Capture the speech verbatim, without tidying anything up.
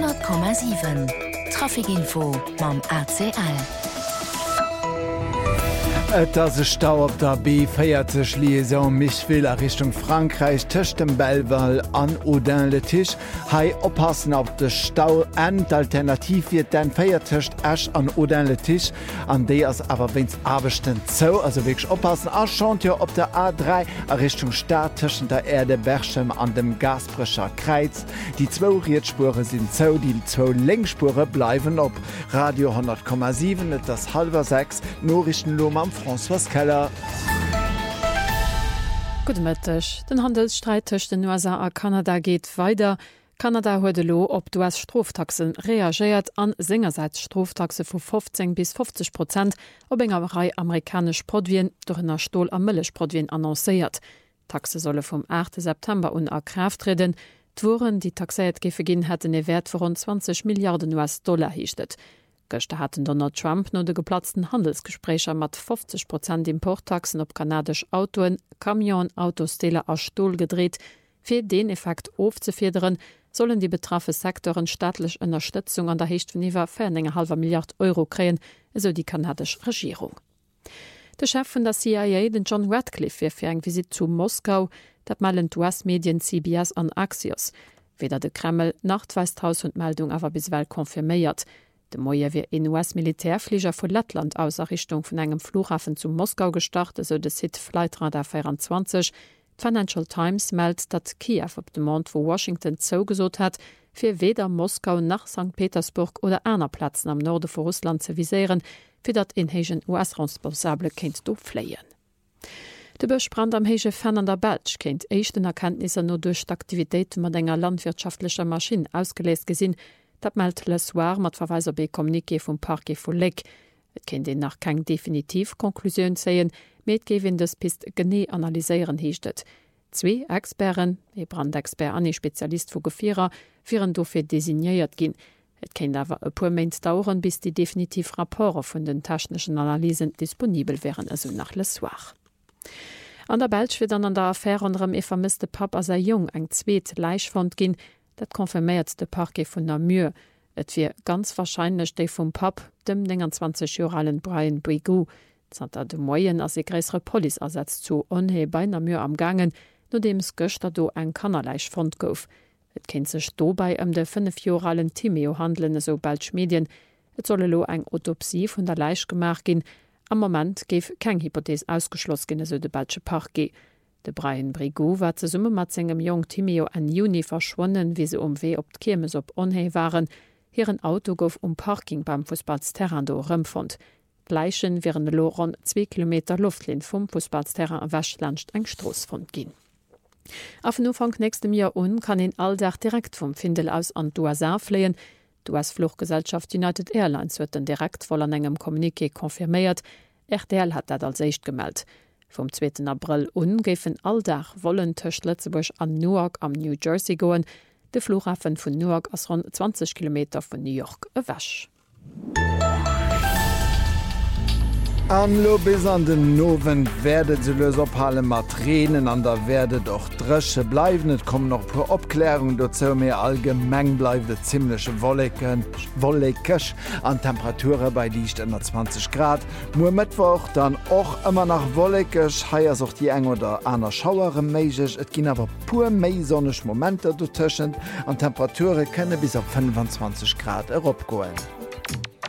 hundert Komma sieben Trafikinfo mam A C L. Et as se Stau op der B feiertzech Liaison Michwiller Richtung Frankreich töcht dem Belval an Audin le Tisch. Hei oppassen op de Stau end alternativ wird den feiertcht Ash an Audin le Tisch an dé ass awer wenns abechten zo also wegg oppassen aschant ja op der A drei a Richtung Staat tschen der Erde Berchem an dem Gasbrecher Kreiz. Die zwo Rietspure sind zo, die zwo Lenkspure bleiwen op Radio hundert Komma sieben et das halber sechs Norrichten Lom am François Keller. Gutmëttech. Den Handelsstreit tëcht den U S A a Kanada geht weiter. Kanada huet de lo op d'U S-Stroftaxen reagiert an sengerseits Stroftaxe vu fünfzehn bis fünfzig Prozent op enger Rei amerikasch Produien durch ennner Stohl a Mëllechprodwien annoncéiert. Taxe solle vom achten September un a Kraft treden. D'Wuren, die taxéiert gefe ginn hätten e Wert vu rund zwanzig Milliarden U S-Dollar hiechtet. Göchte hatten Donald Trump no de geplatzten Handelsgesprächer mat fünfzig Prozent Importtaxen op kanadisch Autoen, Kamion, Autosteler a Stohl gedreht. Fir den Effekt aufzufedern, sollen die betraffe Sektoren staatlich Unterstützung an der Hecht von iwwer viereinhalb halber Milliard Euro kreen, so die kanadische Regierung. Der Chef von der C I A, den John Ratcliffe, fir eng Visit zu Moskau, dat malen U S-Medien C B S an Axios. Weder de Kreml nach zweitausend Meldung awer biswell konfirméiert. De Moier wie en U S-Militärflieger vu Lettland aus Richtung vun engem Flughafen zu Moskau gestartet, so de Sit Flightradar vierundzwanzig. Financial Times meldt, dat Kiew op dem Mond wo Washington zougesot hat, fir weder Moskau nach Sankt Petersburg oder einer Plätzen am Norde vor Russland ze visieren, fir dat inhegen U S-Responsable kennt do fleien. De Böschbrand am hege Fan an der Belsch kennt echten Erkenntnisse no durch d'Aktivitéit mat enger landwirtschaftlicher Maschine ausgelesen gesinn. Dat meldt le soir mat Verweiser be Kommuniké vum Parke vu Leck. Et kennt den nach keng definitiv Konklusion zeien, met gewinn des Pist gené analyseieren hiechtet. Zwei Experten, e Brandexpert an e Spezialist vu Gefierer, viren dofir designéiert ginn. Et kennt awer e puer Mainz dauern, bis die definitiv Rapporte vun den technischen Analysen disponibel wären also nach le soir. An der Belsch wird an an der Affäre anderem e vermisste Pap as er jung eng zweet Leichfond ginn. Dat konfirmiert de Parke vun Namur. Et wie ganz wahrscheinlich déi vum Pap dem zwanzig Jahre Brian Brigou. Zter de Moien as e gräsre Poli ersetzt zu onhe bei Namur am Gangen, no dems Göchter do eng Kannerleich Fond gouf. Et kennt sech dobei ëm um de fünf Jahre Timeo handeln so Belsch Medien. Et solle lo eng Autopsie vun der Leich gemach gin. Am Moment geif keng Hypothese ausgeschloss gin so de Belsche Parke. De Brian Brigou war ze summe mat engem Jong Timeo an Juni verschwonnen, wie se um weh op d'Kirmes op onhei waren. Hiren Auto gouf um Parking beim Fußballsterran do rëmfond. Gleichen wären de Loron zwei Kilometer Luftlin vum Fußballsterran a Wäschlandcht eng Strossfond ginn. Auf den Ufang nächstem Jahr un kann en alldach direkt vom Findel aus an d'U S A fleien. D'U S-Fluchgesellschaft United Airlines huet den direkt voll an engem Kommuniké konfirméiert. R T L hat dat als echt gemeldt. Vom zweiten April un géfen alldach wollen töcht Lützeburg an Newark am New Jersey goen. De Flughafen vun Newark ass rund zwanzig Kilometer von New York ewäsch. An lo bis an den Nowen werdet se los ophalen mat Tränen an der werdet och dresche bleiwen. Et kom noch pro Obklärung dozo mir allgemeng bleiwe ziemlichsche Wolleken Wollekech an Temperature bei liicht ënner zwanzig Grad. Mo Mittwoch dann och immer nach Wollekech heiers auch die eng oder aner Schauere meigich. Et ginn awer pur méi sonnech Momente do tschen an Temperature kënne bis auf fünfundzwanzig Grad eropgoen.